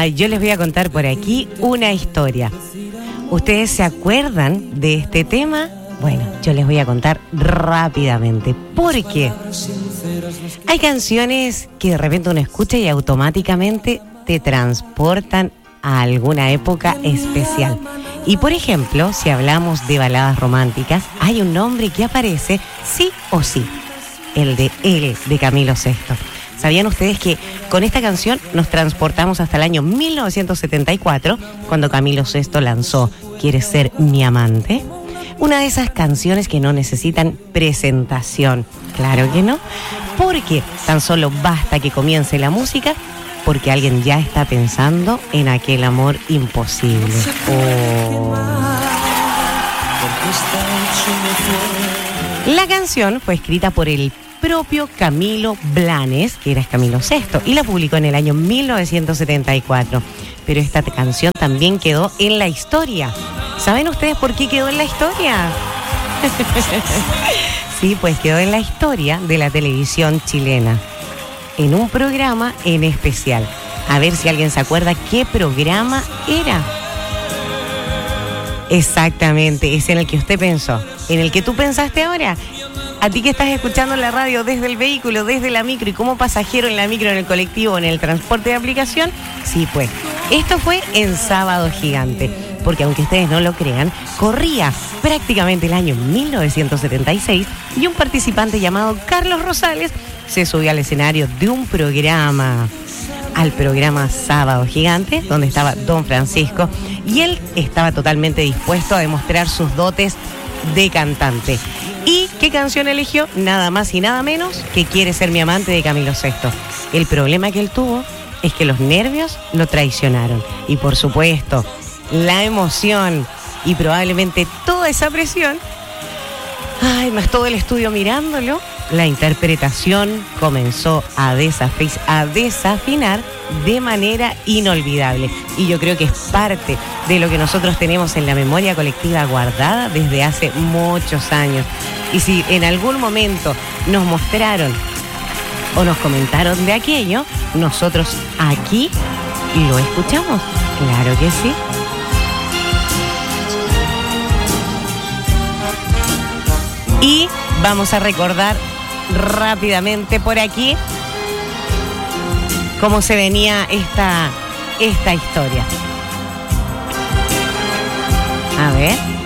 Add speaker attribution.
Speaker 1: Ay, yo les voy a contar por aquí una historia. ¿Ustedes se acuerdan de este tema? Bueno, yo les voy a contar rápidamente. Porque hay canciones que de repente uno escucha y automáticamente te transportan a alguna época especial. Y por ejemplo, si hablamos de baladas románticas, hay un nombre que aparece sí o sí. El de Camilo Sesto. ¿Sabían ustedes que con esta canción nos transportamos hasta el año 1974, cuando Camilo Sesto lanzó ¿Quieres ser mi amante? Una de esas canciones que no necesitan presentación. Claro que no, porque tan solo basta que comience la música, porque alguien ya está pensando en aquel amor imposible. Oh. La canción fue escrita por el propio Camilo Blanes, que era Camilo Sesto, y la publicó en el año 1974. Pero esta canción también quedó en la historia. ¿Saben ustedes por qué quedó en la historia? Sí, pues quedó en la historia de la televisión chilena, en un programa en especial. A ver si alguien se acuerda qué programa era. Exactamente, es en el que usted pensó, en el que tú pensaste ahora. A ti que estás escuchando la radio desde el vehículo, desde la micro y como pasajero en la micro, en el colectivo, en el transporte de aplicación, sí, pues, esto fue en Sábado Gigante, porque aunque ustedes no lo crean, corría prácticamente el año 1976 y un participante llamado Carlos Rosales se subió al escenario de un programa, al programa Sábado Gigante, donde estaba Don Francisco, y él estaba totalmente dispuesto a demostrar sus dotes de cantante. ¿Y qué canción eligió? Nada más y nada menos que Quiere ser mi amante, de Camilo Sesto. El problema que él tuvo es que los nervios lo traicionaron. Y por supuesto, la emoción y probablemente toda esa presión, más todo el estudio mirándolo, la interpretación comenzó a desafinar de manera inolvidable. Y yo creo que es parte de lo que nosotros tenemos en la memoria colectiva guardada desde hace muchos años. Y si en algún momento nos mostraron o nos comentaron de aquello, nosotros aquí lo escuchamos. Claro que sí. Y vamos a recordar rápidamente por aquí cómo se venía esta historia. A ver.